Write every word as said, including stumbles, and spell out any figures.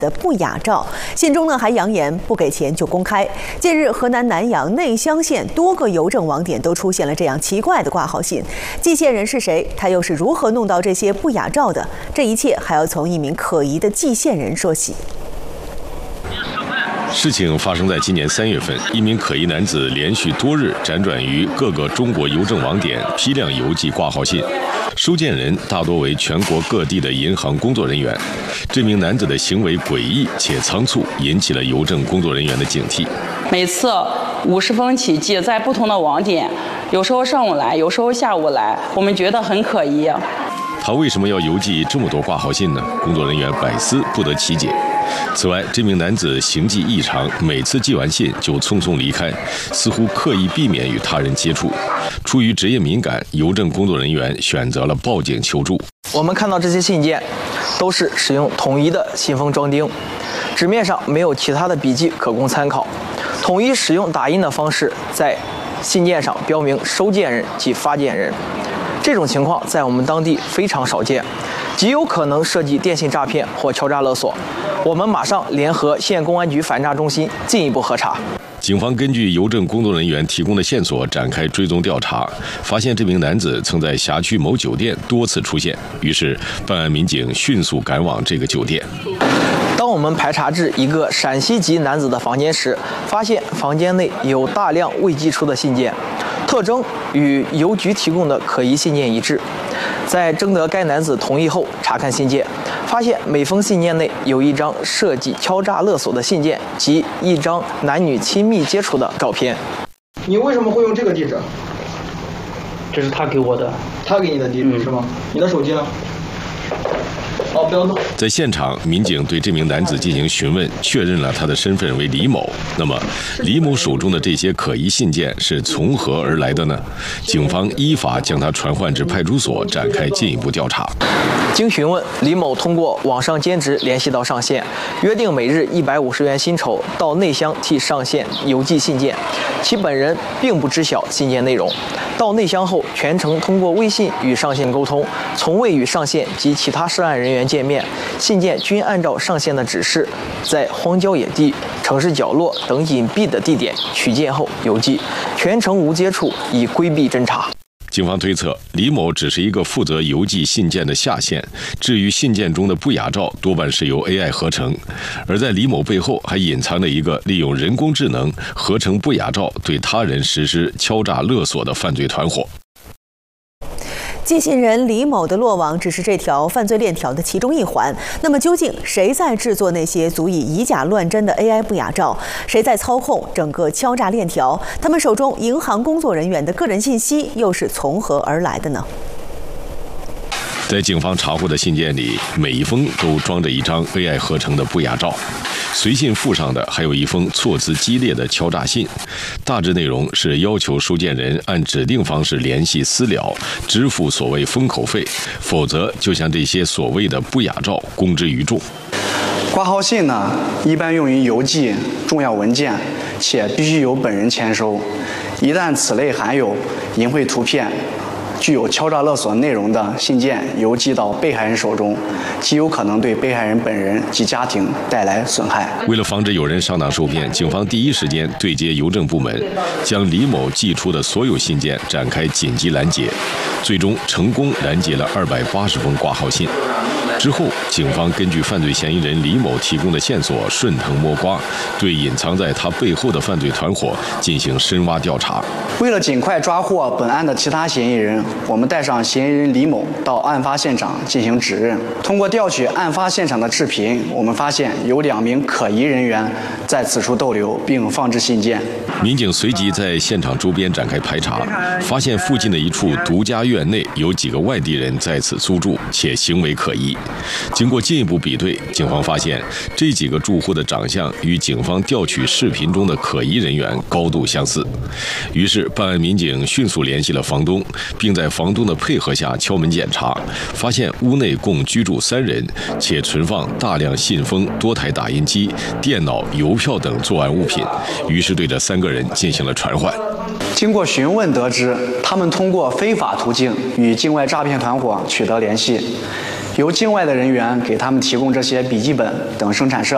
的不雅照，信中呢还扬言不给钱就公开。近日，河南南阳内乡县多个邮政网点都出现了这样奇怪的挂号信，寄件人是谁？他又是如何弄到这些不雅照的？这一切还要从一名可疑的寄件人说起。 事情发生在今年三月份，一名可疑男子连续多日辗转于各个中国邮政网点，批量邮寄挂号信，收件人大多为全国各地的银行工作人员。这名男子的行为诡异且仓促，引起了邮政工作人员的警惕。 每次五十封起寄，在不同的网点，有时候上午来，有时候下午来，我们觉得很可疑。 他为什么要邮寄这么多挂号信呢？工作人员百思不得其解。 此外，这名男子行迹异常，每次寄完信就匆匆离开，似乎刻意避免与他人接触。出于职业敏感，邮政工作人员选择了报警求助。 我们看到这些信件都是使用统一的信封装订，纸面上没有其他的笔记可供参考，统一使用打印的方式，在信件上标明收件人及发件人。这种情况在我们当地非常少见，极有可能涉及电信诈骗或敲诈勒索。 我们马上联合县公安局反诈中心进一步核查。 警方根据邮政工作人员提供的线索展开追踪调查，发现这名男子曾在辖区某酒店多次出现，于是办案民警迅速赶往这个酒店。 当我们排查至一个陕西籍男子的房间时，发现房间内有大量未寄出的信件，特征与邮局提供的可疑信件一致。在征得该男子同意后，查看信件。 发现每封信件内有一张涉及敲诈勒索的信件及一张男女亲密接触的照片。 你为什么会用这个地址？ 这是他给我的。 他给你的地址、嗯、是吗？你的手机呢？哦，不要动。 在现场，民警对这名男子进行询问，确认了他的身份为李某。那么，李某手中的这些可疑信件是从何而来的呢？警方依法将他传唤至派出所，展开进一步调查。 经询问，李某通过网上兼职联系到上线，约定每日一百五十元薪酬到内乡替上线邮寄信件。其本人并不知晓信件内容，到内乡后全程通过微信与上线沟通，从未与上线及其他涉案人员见面。信件均按照上线的指示，在荒郊野地、城市角落等隐蔽的地点取件后邮寄，全程无接触，以规避侦查。 警方推测，李某只是一个负责邮寄信件的下线，至于信件中的不雅照，多半是由 A I 合成。而在李某背后，还隐藏着一个利用人工智能合成不雅照，对他人实施敲诈勒索的犯罪团伙。 寄信人李某的落网只是这条犯罪链条的其中一环。那么，究竟谁在制作那些足以以假乱真的 A I 不雅照？谁在操控整个敲诈链条？他们手中银行工作人员的个人信息又是从何而来的呢？ 在警方查获的信件里，每一封都装着一张 A I 合成的不雅照，随信附上的还有一封措辞激烈的敲诈信，大致内容是要求收件人按指定方式联系私了，支付所谓封口费，否则就将这些所谓的不雅照公之于众。 挂号信呢，一般用于邮寄重要文件，且必须由本人签收。一旦此类含有淫秽图片、 具有敲诈勒索内容的信件邮寄到被害人手中，极有可能对被害人本人及家庭带来损害。 为了防止有人上当受骗，警方第一时间对接邮政部门，将李某寄出的所有信件展开紧急拦截，最终成功拦截了二百八十封挂号信。 之后，警方根据犯罪嫌疑人李某提供的线索，顺藤摸瓜，对隐藏在他背后的犯罪团伙进行深挖调查。 为了尽快抓获本案的其他嫌疑人，我们带上嫌疑人李某到案发现场进行指认。通过调取案发现场的视频，我们发现有两名可疑人员在此处逗留并放置信件。 民警随即在现场周边展开排查，发现附近的一处独家院内有几个外地人在此租住，且行为可疑。 经过进一步比对，警方发现这几个住户的长相与警方调取视频中的可疑人员高度相似。于是，办案民警迅速联系了房东，并在房东的配合下敲门检查，发现屋内共居住三人，且存放大量信封、多台打印机、电脑、邮票等作案物品。于是，对这三个人进行了传唤。 经过询问得知，他们通过非法途径与境外诈骗团伙取得联系。由境外的人员给他们提供这些笔记本等生产设